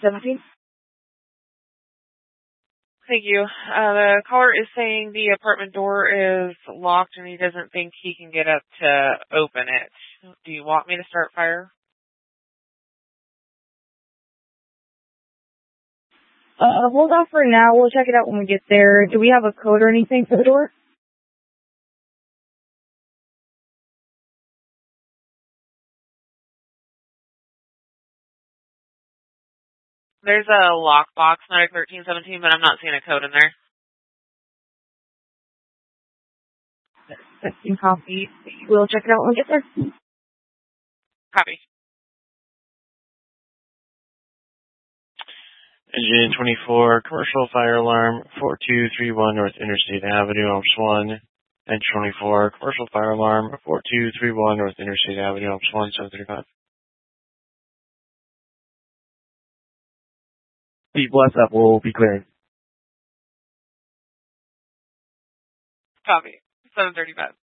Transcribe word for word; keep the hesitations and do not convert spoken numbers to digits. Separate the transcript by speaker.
Speaker 1: seventeen.
Speaker 2: Thank you. Uh, the caller is saying the apartment door is locked and he doesn't think he can get up to open it. Do you want me to start fire?
Speaker 1: Uh, hold off for now. We'll check it out when we get there. Do we have a code or anything for the door?
Speaker 2: There's a lockbox, Medic thirteen seventeen, but I'm not seeing a code in there.
Speaker 1: That's copy. We'll check it out when we get there.
Speaker 2: Copy.
Speaker 3: Engine twenty-four, commercial fire alarm, four two three one North Interstate Avenue, Ops one. Engine twenty-four, commercial fire alarm, four two three one North Interstate Avenue, Ops one, seven thirty-five.
Speaker 4: Pete, bless up. We'll be clearing.
Speaker 2: Copy. seven thirty-five.